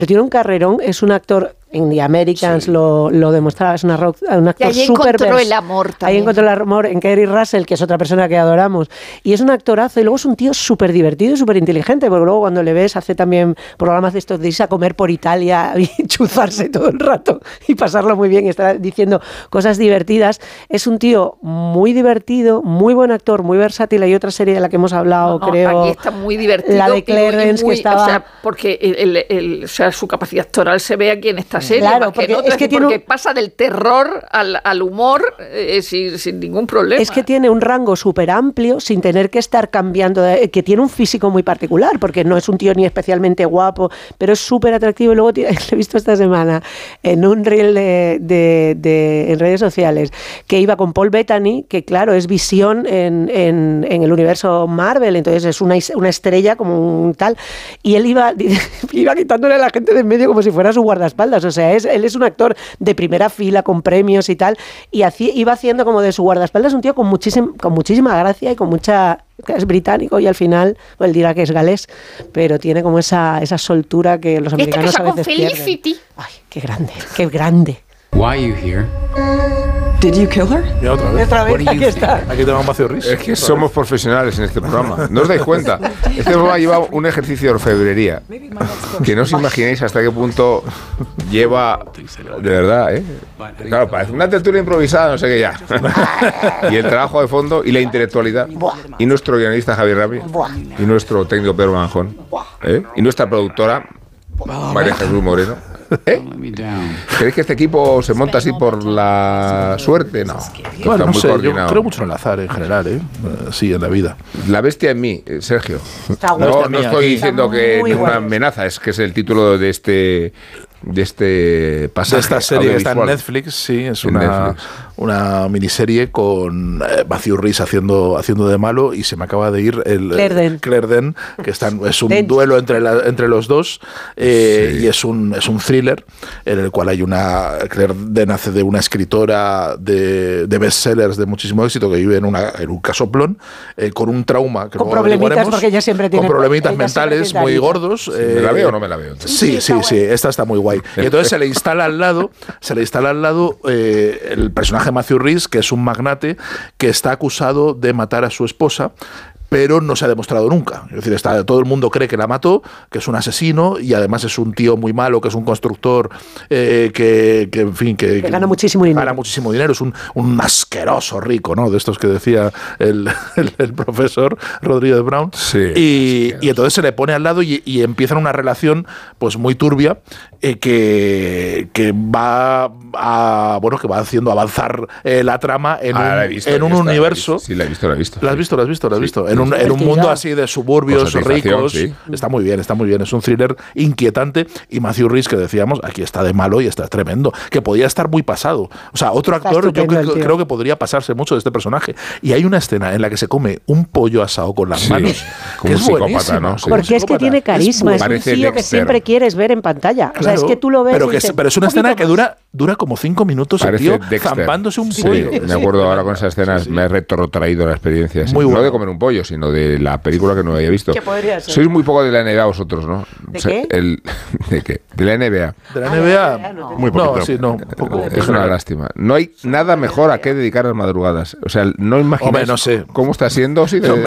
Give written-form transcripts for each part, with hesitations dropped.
tiene un carrerón, es un actor... En The Americans lo demostraba, es un actor súper encontró el amor también. Ahí encontró el amor en Kerry Russell, que es otra persona que adoramos. Y es un actorazo, y luego es un tío súper divertido y súper inteligente, porque luego cuando le ves, hace también programas de estos de irse a comer por Italia y chuzarse todo el rato y pasarlo muy bien y estar diciendo cosas divertidas. Es un tío muy divertido, muy buen actor, muy versátil. Hay otra serie de la que hemos hablado, creo. Aquí está muy divertido. La de Clarence, que estaba... O sea, porque su capacidad actoral se ve aquí en esta serie, claro, porque, es que pasa del terror al humor sin ningún problema. Es que tiene un rango súper amplio sin tener que estar cambiando, que tiene un físico muy particular, porque no es un tío ni especialmente guapo, pero es súper atractivo. Y luego lo he visto esta semana en un reel en redes sociales, que iba con Paul Bettany, que claro, es Visión en el universo Marvel, entonces es una estrella como un tal, y él iba quitándole a la gente de en medio como si fuera su guardaespaldas. O sea, él es un actor de primera fila con premios y tal, y iba haciendo como de su guardaespaldas, un tío con muchísima gracia y con mucha... Es británico y al final él dirá que es galés, pero tiene como esa soltura que los americanos a veces Felicity pierden. Ay, qué grande. Why are you here? Did you kill her? Y otra vez. Aquí está. Aquí tenemos Matthew Rhys. Es que somos profesionales en este programa. ¿No os dais cuenta? Este programa lleva un ejercicio de orfebrería que no os imagináis hasta qué punto lleva, de verdad, ¿eh? Claro, parece una tertulia improvisada, no sé qué ya. Y el trabajo de fondo y la intelectualidad. Y nuestro guionista Javier Rabi. Y nuestro técnico Pedro Manjón. Y nuestra productora María Jesús Moreno. ¿Creéis que este equipo se monta así por la suerte? No. Bueno, no sé, yo creo mucho en el azar en general, sí, en la vida. La bestia en mí, Sergio. No estoy diciendo que es una amenaza, es que es el título de este pasaje. De esta serie que está en Netflix, sí, es una miniserie con Matthew Rhys haciendo de malo, y se me acaba de ir el Claire, que es un duelo entre los dos, y es un thriller en el cual hay Claire Danes hace de una escritora de bestsellers de muchísimo éxito que vive en un casoplón, con un trauma que con problemitas, porque ella siempre tiene con problemitas mentales muy gordos. ¿Me la veo o no me la veo? Sí, esta está muy guay. Y entonces se le instala al lado el personaje de Matthew Rhys, que es un magnate que está acusado de matar a su esposa, pero no se ha demostrado nunca. Es decir, todo el mundo cree que la mató, que es un asesino, y además es un tío muy malo, que es un constructor que gana muchísimo dinero. Gana muchísimo dinero, es un asqueroso rico, ¿no? De estos que decía el profesor Rodríguez de Brown. Sí, y entonces se le pone al lado y empiezan una relación pues muy turbia, que va haciendo avanzar la trama en un universo. Sí, la he visto. ¿La has visto? En un mundo así de suburbios ricos. Sí. Está muy bien. Es un thriller inquietante, y Matthew Rhys, que decíamos, aquí está de malo y está tremendo, que podía estar muy pasado. O sea, otro actor, yo creo que podría pasarse mucho de este personaje. Y hay una escena en la que se come un pollo asado con las manos, como que es buenísima, ¿no? Porque es que tiene carisma, es un tío que siempre quieres ver en pantalla. O sea, es que tú lo ves. Pero es una escena que dura como 5 minutos, el tío zampándose un pollo. Me acuerdo ahora con esas escenas, me he retrotraído la experiencia. Muy bueno. No de comer un pollo, sino de la película que no había visto. ¿Qué podría ser? Sois muy poco de la NBA vosotros, ¿no? ¿De qué? ¿De qué? De la NBA. De la NBA, no. Muy poquito. No, sí, no, poco. Es una lástima. No hay nada mejor a qué dedicar las madrugadas. O sea, no imagináis no sé cómo está siendo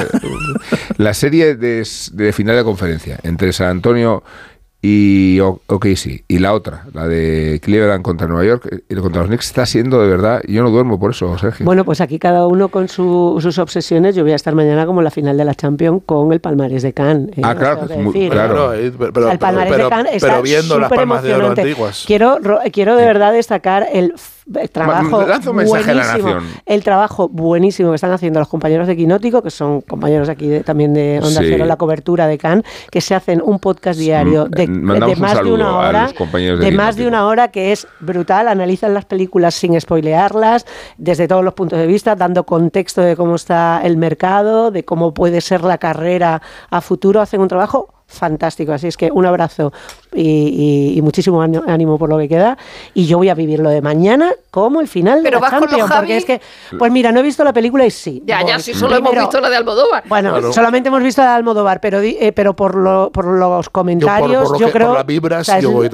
la serie de final de conferencia entre San Antonio y OKC, y la otra, la de Cleveland contra Nueva York y contra los Knicks, está siendo de verdad, yo no duermo por eso, Sergio. Bueno, pues aquí cada uno con sus obsesiones. Yo voy a estar mañana como la final de la Champions con el palmarés de Cannes. Claro, claro. El palmarés de Cannes está viendo las palmas de oro antiguas. Quiero de verdad destacar el trabajo lanza un mensaje a la nación. El trabajo buenísimo que están haciendo los compañeros de Quinótico, que son compañeros aquí también de Onda Cero, la cobertura de Cannes, que se hacen un podcast diario de más de una hora, que es brutal. Analizan las películas sin spoilearlas, desde todos los puntos de vista, dando contexto de cómo está el mercado, de cómo puede ser la carrera a futuro. Hacen un trabajo fantástico. Así es que un abrazo y muchísimo ánimo por lo que queda. Y yo voy a vivir lo de mañana como el final de la Champions. Porque es que, pues mira, no he visto la película y sí. Ya, sí, solo hemos visto la de Almodóvar. Bueno, solamente hemos visto la de Almodóvar, pero por los comentarios, yo creo... Por las vibras, yo voy